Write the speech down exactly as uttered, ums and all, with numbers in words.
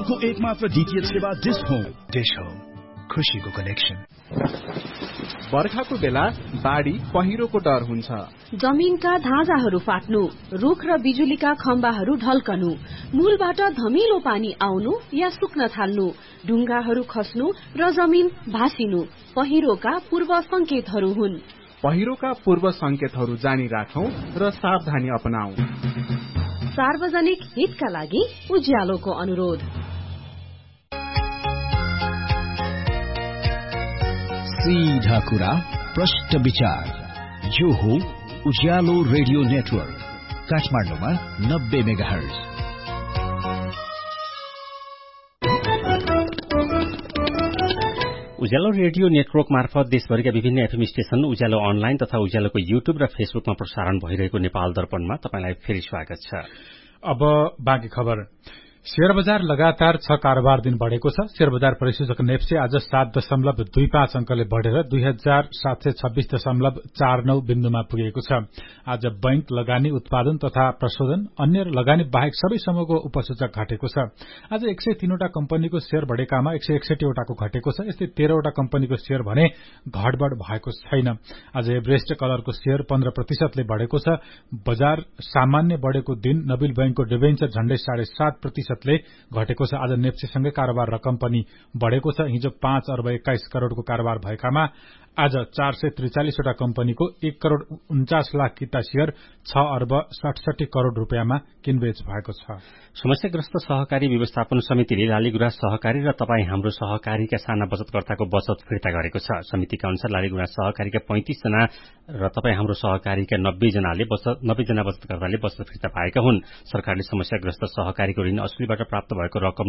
नेपालको एकमात्र डीटीएच सेवा डिश होम। डिश होम, खुशीको कनेक्सन। बर्खाको बेला बाढी पहिरोको डर हुन्छ। जमिनका धाजाहरू फाट्नु, रुख र बिजुलीका खम्बाहरू ढल्कनु, मूलबाट धमिलो पानी आउनु या सुक्न थाल्नु, ढुङ्गाहरू खस्नु र जमिन भासिनु पहिरोका पूर्व संकेतहरू हुन्। पहिरोका पूर्व संकेतहरू जानी राखौं र सावधानी अपनाऊ। सार्वजनिक हितका लागि उज्यालोको अनुरोध। सीधा कुरा, प्रष्ट विचार, यो हो उज्यालो रेडियो नेटवर्क काठमाडौँमा नब्बे मेगाहर्ज। उज्यालो रेडियो नेटवर्क मार्फत देशभरिका विभिन्न एफएम स्टेशन, उज्यालो अनलाइन तथा उज्यालोको युट्युब र फेसबुकमा प्रसारण भइरहेको नेपाल दर्पणमा तपाईलाई फेरि स्वागत छ। अब बाँकी खबर। शेयर बजार लगातार छ कारोबार दिन बढ़ेको छ। शेयर बजार परिसूचक नेप्से आज सात दशमलव दुई पाँच अंकले बढ़ेर दुई हजार सात सय छब्बीस दशमलव चार नौ बिन्दुमा पुगेको छ। आज बैंक, लगानी, उत्पादन तथा प्रशोधन, अन्य लगानी बाहेक सबै समूहको उपसूचक घटेको छ। आज एक सय तीनवटा कम्पनीको शेयर बढ़ेकामा एक सय एकसठीवटाको घटेको छ। यस्तै तेह्रवटा कम्पनीको शेयर भने घटबढ़ भएको छैन। आज एभरेस्ट कलरको शेयर पन्ध्र प्रतिशतले बढ़ेको छ। बजार सामान्य बढ़ेको दिन नबिल बैंकको डिबेन्चर झण्डै साढे सात प्रतिशत ले घटेको छ। आज नेप्सेसँगै कारोबार रकम पनि बढ़ेको छ। हिजो पाँच अर्ब एक्काइस करोड़को कारोबार भएकामा आज चार सय त्रिचालिसवटा कम्पनीको एक करोड़ उन्चास लाख किता शेयर छ अर्ब सडसठी करोड़ रूपियाँमा किनबेच भएको छ। समस्याग्रस्त सहकारी व्यवस्थापन समितिले लालीगुराँस सहकारी र तपाईँ हाम्रो सहकारीका साना बचतकर्ताको बचत फिर्ता गरेको छ। समितिका अनुसार लालीगुराँस सहकारीका पैंतीस जना र तपाईँ हाम्रो सहकारीका नब्बे जनाले नब्बे जना बचतकर्ताले बचत फिर्ता पाएका हुन्। सरकारले समस्याग्रस्त सहकारीको ऋण असुलीबाट प्राप्त भएको रकम